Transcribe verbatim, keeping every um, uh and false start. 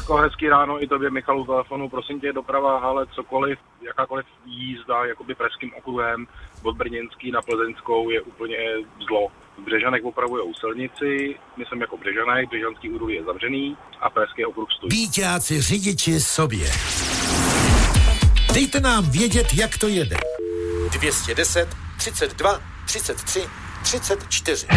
Jirko, hezký ráno i tobě, Michalu, telefonu, prosím tě, doprava, ale cokoliv, jakákoliv jízda, jakoby pražským okruhem od Brněnský na Plzeňskou je úplně zlo. V Břežanech opravujou silnici, myslím jako Břežanek, Břežanský údolí je zavřený a pražský okruh stojí. Víťáci řidiči sobě. Dejte nám vědět, jak to jede. dvě stě deset, třicet dva, třicet tři, třicet čtyři.